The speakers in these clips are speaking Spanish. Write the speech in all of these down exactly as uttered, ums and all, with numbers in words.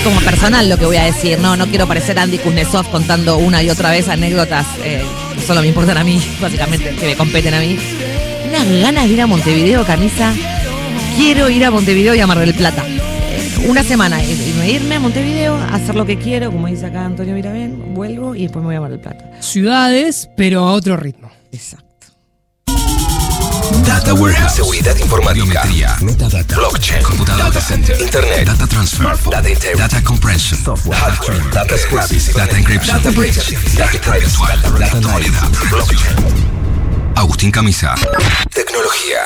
como personal lo que voy a decir, no, no quiero parecer Andy Kuznetsov contando una y otra vez anécdotas eh, que solo me importan a mí, básicamente, que me competen a mí. Unas ganas de ir a Montevideo, Camisa. Quiero ir a Montevideo y a Mar del Plata. Eh, una semana, irme a Montevideo, hacer lo que quiero, como dice acá Antonio Mirabén, vuelvo y después me voy a Mar del Plata. Ciudades, pero a otro ritmo. Exacto. Data Warehouse, seguridad informática, metadata, blockchain, computadora, data center, internet, data transfer, data integration, data compression, software, hardware, data scrapping, data encryption, data breach, data private, data actualidad, blockchain. Agustín Camisa. Tecnología.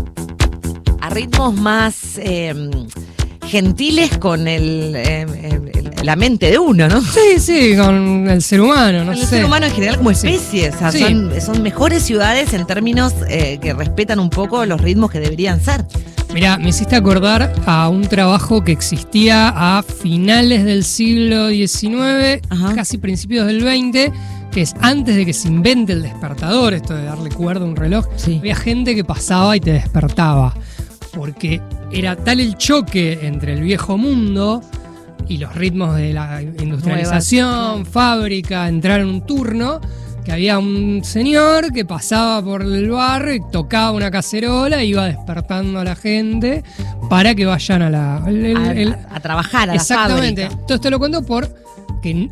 A ritmos más eh, gentiles con el, eh, el, la mente de uno, ¿no? Sí, sí, con el ser humano, no con sé. El ser humano en general como especie. O sea, sí. son, son mejores ciudades en términos eh, que respetan un poco los ritmos que deberían ser. Mirá, me hiciste acordar a un trabajo que existía a finales del siglo diecinueve, Ajá. casi principios del veinte, que es antes de que se invente el despertador, esto de darle cuerda a un reloj. Sí. Había gente que pasaba y te despertaba, porque era tal el choque entre el viejo mundo y los ritmos de la industrialización, Nuevas. fábrica, entrar en un turno, que había un señor que pasaba por el barrio y tocaba una cacerola e iba despertando a la gente para que vayan a la... El, el, a, el, a trabajar a exactamente. la fábrica. Todo esto lo cuento porque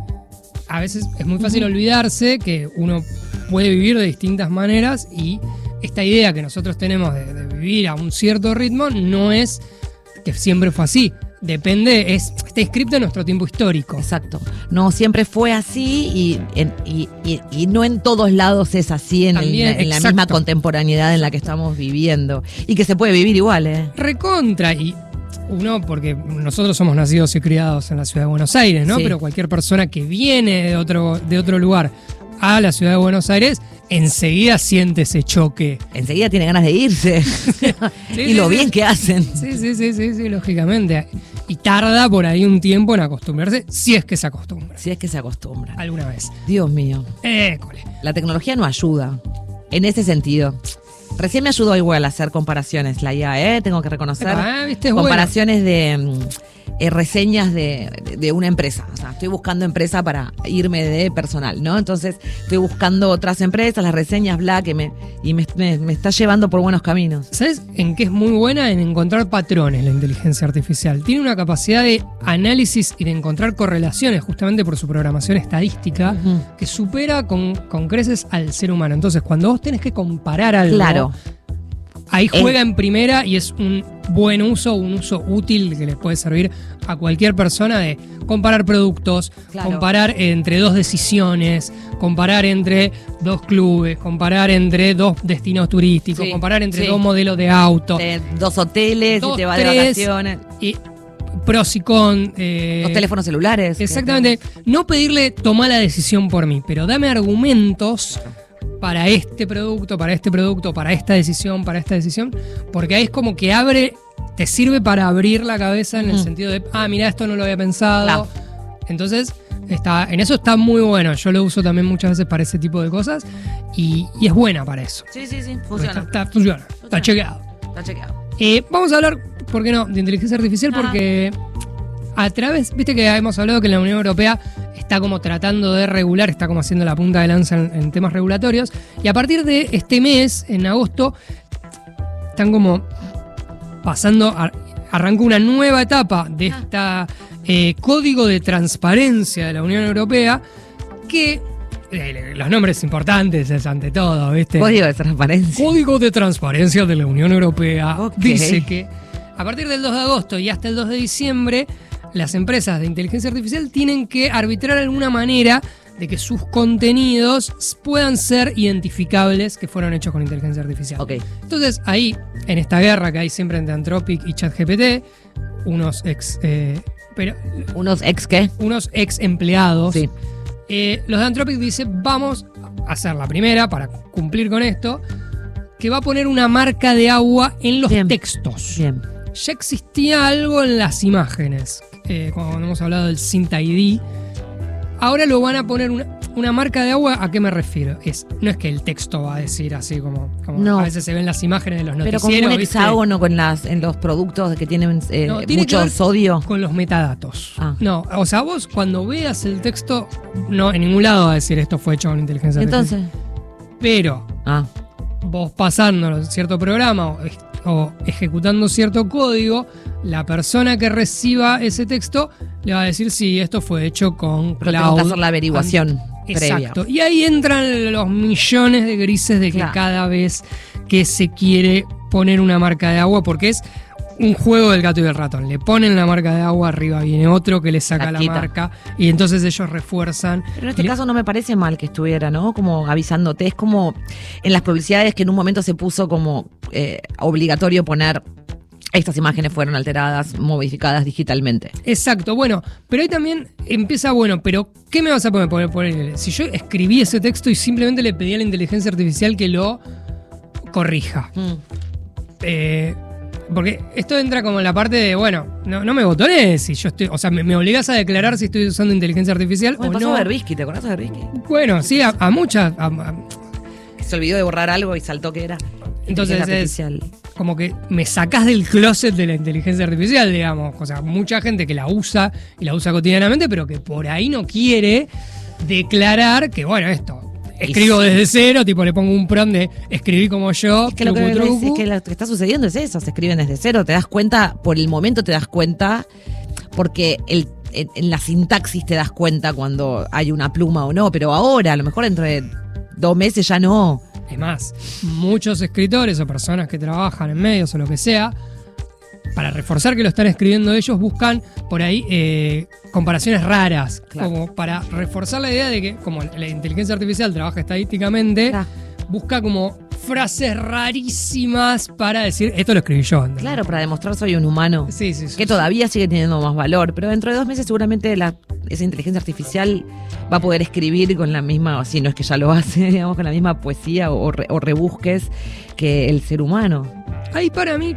a veces es muy fácil uh-huh. olvidarse que uno puede vivir de distintas maneras y esta idea que nosotros tenemos de, de vivir a un cierto ritmo no es que siempre fue así. Depende, es, está inscrito en nuestro tiempo histórico. Exacto. No siempre fue así y, en, y, y, y no en todos lados es así en, También, el, en la misma contemporaneidad en la que estamos viviendo. Y que se puede vivir igual, ¿eh? Recontra. Y uno, porque nosotros somos nacidos y criados en la ciudad de Buenos Aires, ¿no? Sí. Pero cualquier persona que viene de otro, de otro lugar a la ciudad de Buenos Aires, enseguida siente ese choque. Enseguida tiene ganas de irse. sí, y sí, lo sí. bien que hacen. Sí, sí, sí, sí, sí, lógicamente. Y tarda por ahí un tiempo en acostumbrarse, si es que se acostumbra. Si es que se acostumbra. Alguna vez. Dios mío. École. La tecnología no ayuda en ese sentido. Recién me ayudó igual a hacer comparaciones, la I A, ¿eh? Tengo que reconocer. Ah, ¿viste? Es comparaciones bueno. de... Eh, reseñas de, de, de una empresa. O sea, estoy buscando empresa para irme de personal, ¿no? Entonces, estoy buscando otras empresas, las reseñas, bla, que me, y me, me, me está llevando por buenos caminos. ¿Sabes en qué es muy buena? En encontrar patrones la inteligencia artificial. Tiene una capacidad de análisis y de encontrar correlaciones, justamente por su programación estadística, uh-huh. que supera con, con creces al ser humano. Entonces, cuando vos tenés que comparar algo... Claro. Ahí juega en primera y es un buen uso, un uso útil que le puede servir a cualquier persona de comparar productos, claro. comparar entre dos decisiones, comparar entre dos clubes, comparar entre dos destinos turísticos, sí, comparar entre sí. dos modelos de auto. De dos hoteles, dos, y te va tres, de vacaciones. Y pros y con... Eh, los teléfonos celulares. Exactamente. No pedirle toma la decisión por mí, pero dame argumentos... para este producto, para este producto, para esta decisión, para esta decisión, porque ahí es como que abre, te sirve para abrir la cabeza en el mm. sentido de, ah, mira, esto no lo había pensado. Claro. Entonces, está, en eso está muy bueno. Yo lo uso también muchas veces para ese tipo de cosas y, y es buena para eso. Sí, sí, sí, funciona. Está, está, funciona. funciona, está chequeado. Está chequeado. Eh, vamos a hablar, ¿por qué no?, de inteligencia artificial, ah. porque a través, viste que hemos hablado que la Unión Europea está como tratando de regular, está como haciendo la punta de lanza en, en temas regulatorios, y a partir de este mes, en agosto, están como pasando, a, arrancó una nueva etapa de esta eh, Código de Transparencia de la Unión Europea, que eh, los nombres importantes es ante todo, ¿viste? Código de Transparencia. Código de Transparencia de la Unión Europea okay. dice que a partir del dos de agosto y hasta el dos de diciembre, las empresas de inteligencia artificial tienen que arbitrar alguna manera de que sus contenidos puedan ser identificables que fueron hechos con inteligencia artificial. Okay. Entonces, ahí, en esta guerra que hay siempre entre Anthropic y ChatGPT, unos ex... Eh, pero, ¿Unos ex qué? Unos ex empleados. Sí. Eh, los de Anthropic dicen, vamos a hacer la primera para cumplir con esto, que va a poner una marca de agua en los Bien. textos. Bien. Ya existía algo en las imágenes. Eh, cuando hemos hablado del Synth I D, ahora lo van a poner una, una marca de agua. ¿A qué me refiero? Es, no es que el texto va a decir así como, como no. a veces se ven las imágenes de los Pero noticieros. como un ¿viste? hexágono con las, en los productos que tienen eh, No, tiene mucho que ver sodio. Con los metadatos. Ah. No, o sea, vos cuando veas el texto, no, en ningún lado va a decir esto fue hecho con inteligencia artificial. Entonces. Pero Ah. vos pasando cierto programa o, o ejecutando cierto código, la persona que reciba ese texto le va a decir sí, esto fue hecho con Pero cloud. tengo que hacer la averiguación previa. Exacto. Y ahí entran los millones de grises de que Claro. cada vez que se quiere poner una marca de agua, porque es un juego del gato y del ratón. Le ponen la marca de agua, arriba viene otro que le saca La la, quita. marca y entonces ellos refuerzan. Pero en este Y le- caso no me parece mal que estuviera, ¿no? Como avisándote. Es como en las publicidades que en un momento se puso como eh, obligatorio poner estas imágenes fueron alteradas, modificadas digitalmente. Exacto, bueno, pero ahí también empieza, bueno, pero ¿qué me vas a poner? poner, poner? Si yo escribí ese texto y simplemente le pedí a la inteligencia artificial que lo corrija. Mm. Eh, porque esto entra como en la parte de, bueno, no, no me botones si yo estoy, o sea, me, me obligás a declarar si estoy usando inteligencia artificial Bueno, o pasó no. a Berbisky, ¿te acordás de Berbisky? Bueno, sí, a, a muchas, a- a- Que se olvidó de borrar algo y saltó que era Entonces inteligencia es artificial. como que me sacás del closet de la inteligencia artificial, digamos. O sea, mucha gente que la usa y la usa cotidianamente, pero que por ahí no quiere declarar que, bueno, esto, escribo desde cero, tipo le pongo un prompt de escribí como yo, Es que lo que, trucu, ves trucu. es que lo que está sucediendo es eso, se escriben desde cero, te das cuenta, por el momento te das cuenta, porque el, en, en la sintaxis te das cuenta cuando hay una pluma o no, pero ahora, a lo mejor dentro de dos meses ya no. Es más, muchos escritores o personas que trabajan en medios o lo que sea, para reforzar que lo están escribiendo ellos, buscan por ahí eh, comparaciones raras, Claro. como para reforzar la idea de que, como la inteligencia artificial trabaja estadísticamente, Claro. busca como frases rarísimas para decir, esto lo escribí yo. ¿entendés? Claro, para demostrar soy un humano. Sí, sí, sí. Que todavía sigue teniendo más valor, pero dentro de dos meses seguramente la, esa inteligencia artificial va a poder escribir con la misma, o si no es que ya lo hace, digamos, con la misma poesía o, re- o rebusques que el ser humano. Ahí para mí,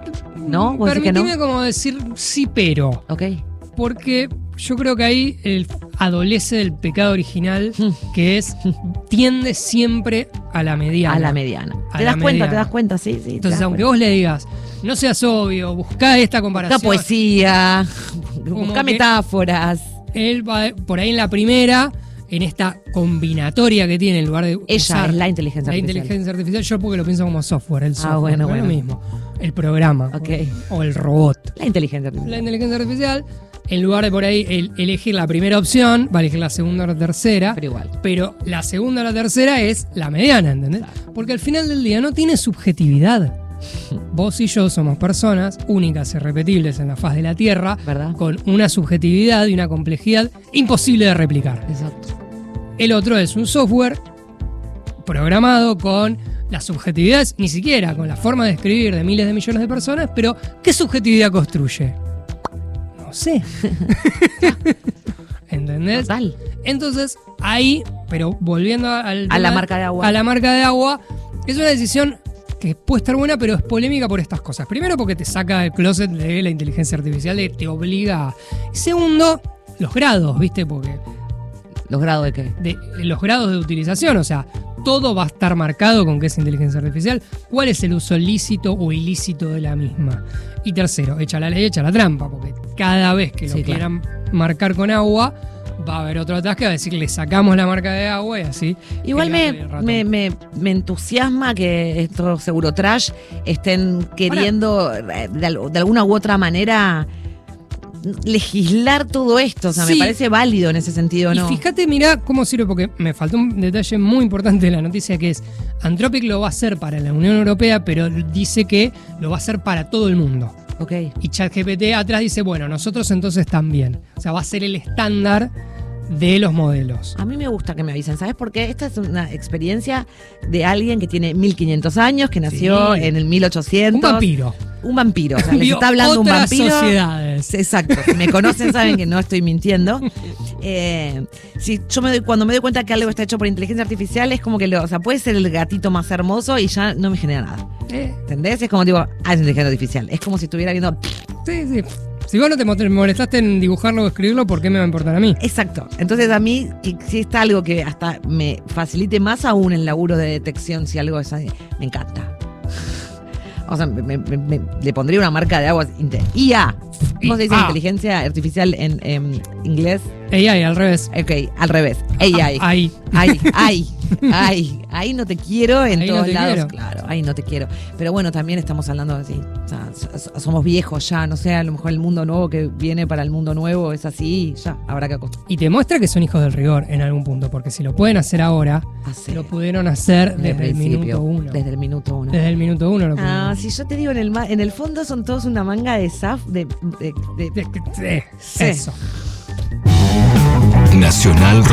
¿No? ¿Vos decís que no? permitime como decir sí, pero. ¿Ok? Porque yo creo que ahí el adolece del pecado original, Mm. que es tiende siempre a la mediana. A la mediana. A ¿Te la das cuenta? mediana. ¿Te das cuenta? Sí, sí. te Entonces, das aunque cuenta. vos le digas, no seas obvio, buscá esta comparación. Busca poesía, Como busca que- metáforas. Él va por ahí en la primera, en esta combinatoria que tiene en lugar de Ella usar es la inteligencia la artificial. inteligencia artificial, yo porque lo pienso como software, el software, bueno, no bueno. es lo mismo. El programa Ok. o el robot. La inteligencia La artificial. inteligencia artificial, en lugar de por ahí el- elegir la primera opción, va a elegir la segunda o la tercera. Pero igual. Pero la segunda o la tercera es la mediana, ¿entendés? Porque al final del día no tiene subjetividad. Vos y yo somos personas únicas y repetibles en la faz de la Tierra, ¿Verdad? con una subjetividad y una complejidad imposible de replicar. Exacto. El otro es un software programado con las subjetividades, ni siquiera con la forma de escribir de miles de millones de personas, pero ¿qué subjetividad construye? No sé. ¿Entendés? Total. Entonces, ahí, pero volviendo al A la tema- marca de agua. A la marca de agua, es una decisión que puede estar buena, pero es polémica por estas cosas. Primero, porque te saca del closet de la inteligencia artificial, de- te obliga. a- Segundo, los grados, ¿viste? Porque ¿Los grados de qué? de los grados de utilización, o sea, todo va a estar marcado con qué es inteligencia artificial, cuál es el uso lícito o ilícito de la misma. Y tercero, echa la ley, echa la trampa, porque cada vez que lo Sí, claro. quieran marcar con agua, va a haber otro atrás que va a decir le sacamos la marca de agua y así. Igual el me, gato y el ratón. me, me, me entusiasma que estos Eurotrash estén queriendo eh, de, al- de alguna u otra manera legislar todo esto. O sea, Sí. me parece válido en ese sentido, Y ¿no? fíjate, mirá cómo sirve, porque me faltó un detalle muy importante de la noticia, que es Anthropic lo va a hacer para la Unión Europea, pero dice que lo va a hacer para todo el mundo. Ok. Y ChatGPT atrás dice, bueno, nosotros entonces también. O sea, va a ser el estándar de los modelos. A mí me gusta que me avisen, ¿sabes? Porque esta es una experiencia de alguien que tiene mil quinientos años, que nació Sí. en el mil ochocientos. Un vampiro. Un vampiro. O sea, les Vio está hablando un otras vampiro. sociedades. Exacto. Si me conocen saben que no estoy mintiendo. Eh, si yo me doy, cuando me doy cuenta que algo está hecho por inteligencia artificial, es como que lo, o sea, puede ser el gatito más hermoso y ya no me genera nada. Eh, ¿Entendés? Es como digo, ah, es inteligencia artificial. Es como si estuviera viendo. sí, sí. Si vos no te molestaste en dibujarlo o escribirlo, ¿por qué me va a importar a mí? Exacto. Entonces a mí, que si está algo que hasta me facilite más aún el laburo de detección, si algo es así, me encanta. O sea, me, me, me, le pondría una marca de aguas. I A. ¿Cómo se dice ah. inteligencia artificial en, en inglés? A I, al revés. Ok, al revés. A I. Ah, ahí. Ahí, ahí, ahí. Ahí no te quiero en ahí todos no te lados. Quiero. Claro, ahí no te quiero. Pero bueno, también estamos hablando de así. O sea, somos viejos ya, no sé, a lo mejor el mundo nuevo que viene para el mundo nuevo es así, ya, habrá que acostumbrarse. Y te muestra que son hijos del rigor en algún punto, porque si lo pueden hacer ahora, Así. lo pudieron hacer desde, desde el minuto uno. Desde el minuto uno. Desde el minuto uno lo Ah, pudieron. si yo te digo, en el, en el fondo son todos una manga de saf, de... de, de, De- de- sí. Eso. Nacional